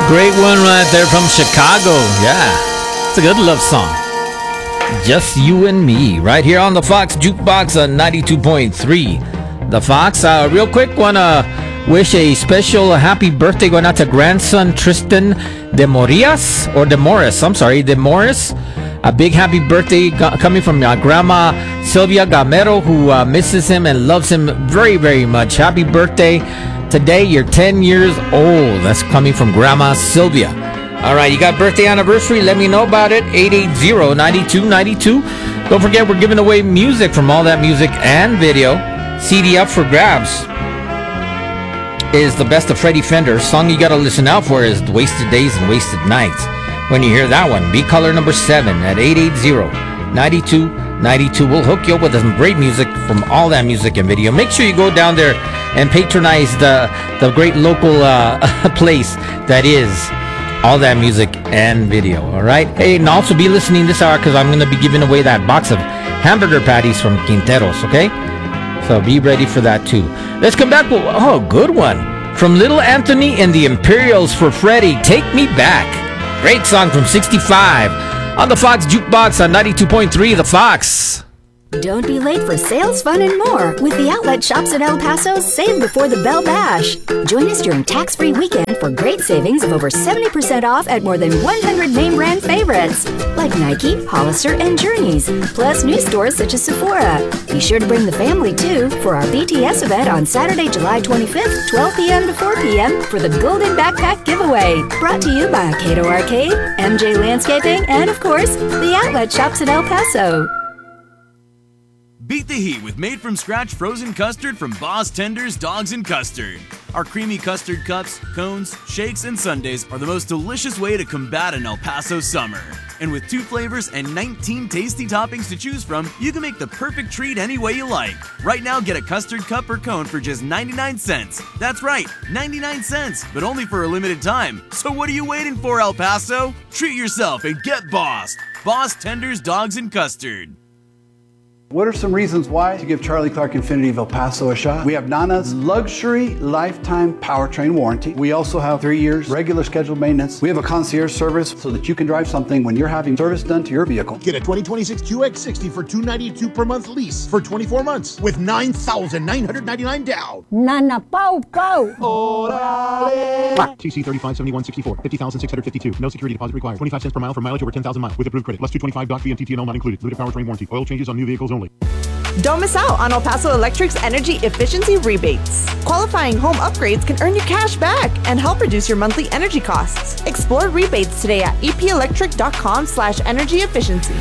Great one right there from Chicago. Yeah, it's a good love song. Just You and Me, right here on the Fox Jukebox on 92.3. The Fox. Real quick, wanna wish a special happy birthday going out to grandson Tristan De Morris. A big happy birthday coming from Grandma Sylvia Gamero, who misses him and loves him very, very much. Happy birthday. Today, you're 10 years old. That's coming from Grandma Sylvia. All right, you got birthday anniversary? Let me know about it. 880-9292. Don't forget, we're giving away music from All That Music and Video. CD up for grabs is the best of Freddie Fender. Song you got to listen out for is Wasted Days and Wasted Nights. When you hear that one, be caller number 7 at 880-9292. We'll hook you up with some great music from All That Music and Video. Make sure you go down there and patronize the great local place that is All That Music and Video. All right. Hey, and also be listening this hour because I'm going to be giving away that box of hamburger patties from Quinteros. Okay. So be ready for that too. Let's come back with good one from Little Anthony and the Imperials for Freddie. Take Me Back. Great song from 65 on the Fox Jukebox on 92.3 The Fox. Don't be late for sales, fun, and more with the outlet shops in El Paso's Save Before the Bell Bash. Join us during tax-free weekend for great savings of over 70% off at more than 100 name brand favorites like Nike, Hollister, and Journeys, plus new stores such as Sephora. Be sure to bring the family too for our BTS event on Saturday, July 25th, 12 p.m. to 4 p.m. for the Golden Backpack Giveaway. Brought to you by Cato Arcade, MJ Landscaping, and of course, the outlet shops in El Paso. Beat the heat with made-from-scratch frozen custard from Boss Tenders Dogs and Custard. Our creamy custard cups, cones, shakes, and sundaes are the most delicious way to combat an El Paso summer. And with 2 flavors and 19 tasty toppings to choose from, you can make the perfect treat any way you like. Right now, get a custard cup or cone for just 99 cents. That's right, 99 cents, but only for a limited time. So what are you waiting for, El Paso? Treat yourself and get bossed. Boss Tenders Dogs and Custard. What are some reasons why to give Charlie Clark Infiniti of El Paso a shot? We have Nana's luxury lifetime powertrain warranty. We also have 3 years regular scheduled maintenance. We have a concierge service so that you can drive something when you're having service done to your vehicle. Get a 2026 QX60 for $292 per month lease for 24 months with $9,999 down. Nana Pau Pau. TC 357164, 50,652. No security deposit required. 25 cents per mile for mileage over 10,000 miles with approved credit. Plus 225 doc fee and TTNL not included. Limited powertrain warranty. Oil changes on new vehicles only. Don't miss out on El Paso Electric's energy efficiency rebates. Qualifying home upgrades can earn you cash back and help reduce your monthly energy costs. Explore rebates today at epelectric.com/energy efficiency.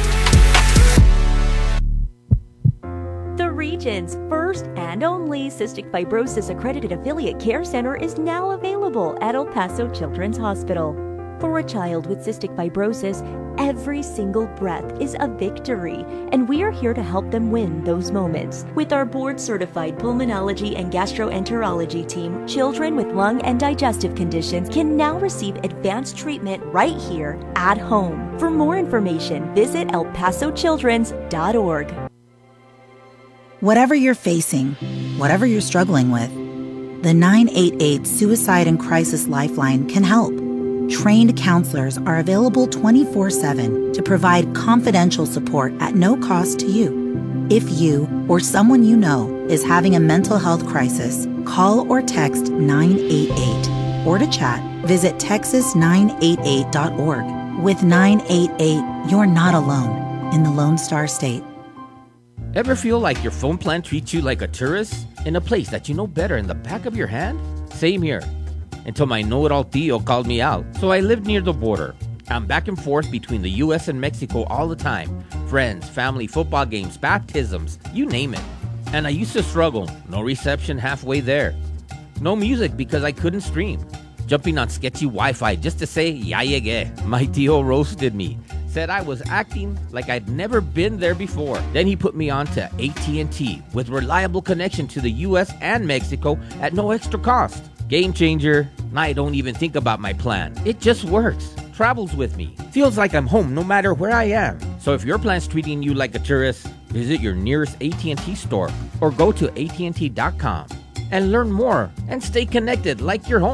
The region's first and only cystic fibrosis accredited affiliate care center is now available at El Paso Children's Hospital. For a child with cystic fibrosis, every single breath is a victory, and we are here to help them win those moments. With our board-certified pulmonology and gastroenterology team, children with lung and digestive conditions can now receive advanced treatment right here at home. For more information, visit elpasochildrens.org. Whatever you're facing, whatever you're struggling with, the 988 Suicide and Crisis Lifeline can help. Trained counselors are available 24/7 to provide confidential support at no cost to you. If you or someone you know is having a mental health crisis, call or text 988. Or to chat, visit texas988.org. With 988, you're not alone in the Lone Star State. Ever feel like your phone plan treats you like a tourist in a place that you know better in the back of your hand? Same here. Until my know-it-all tío called me out. So I lived near the border. I'm back and forth between the U.S. and Mexico all the time. Friends, family, football games, baptisms, you name it. And I used to struggle. No reception halfway there. No music because I couldn't stream. Jumping on sketchy Wi-Fi just to say, ya llegué. My tío roasted me. Said I was acting like I'd never been there before. Then he put me on to AT&T with reliable connection to the U.S. and Mexico at no extra cost. Game changer. I don't even think about my plan. It just works. Travels with me. Feels like I'm home no matter where I am. So if your plan's treating you like a tourist, visit your nearest AT&T store or go to AT&T.com and learn more and stay connected like you're home.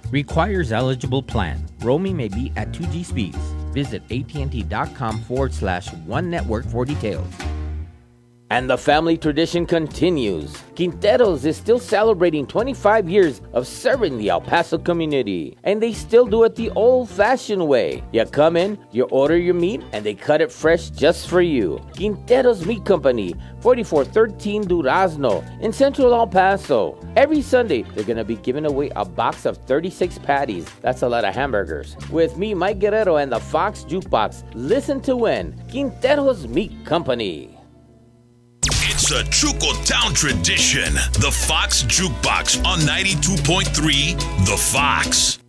Requires eligible plan. Roaming may be at 2G speeds. Visit AT&T.com/One Network for details. And the family tradition continues. Quinteros is still celebrating 25 years of serving the El Paso community. And they still do it the old-fashioned way. You come in, you order your meat, and they cut it fresh just for you. Quinteros Meat Company, 4413 Durazno in Central El Paso. Every Sunday, they're going to be giving away a box of 36 patties. That's a lot of hamburgers. With me, Mike Guerrero, and the Fox Jukebox. Listen to win. Quinteros Meat Company. It's a Chuco Town tradition. The Fox Jukebox on 92.3 The Fox.